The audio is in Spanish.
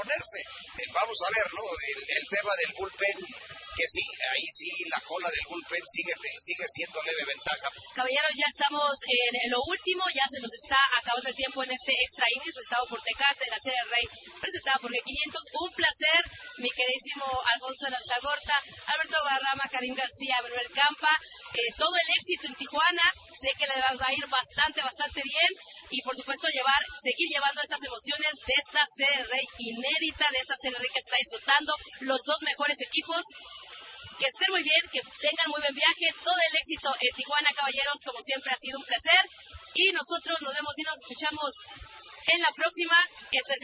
reponerse. Vamos a ver, ¿no? El tema del bullpen, que sí, ahí sí la cola del bullpen sigue siendo leve ventaja. Caballeros, ya estamos en lo último, ya se nos está acabando el tiempo en este extra inning, resultado por Tecate de la Serie Rey, presentada por G500. Un placer, mi queridísimo Alfonso Lanzagorta, Alberto Guadarrama, Karim García, Manuel Campa, todo el éxito en Tijuana. Sé que le va a ir bastante bien y por supuesto seguir llevando estas emociones de esta Serie Rey inédita, de esta Serie Rey que está disfrutando los dos mejores equipos. Que estén muy bien, que tengan muy buen viaje, todo el éxito en Tijuana, caballeros, como siempre ha sido un placer y nosotros nos vemos y nos escuchamos en la próxima. Este es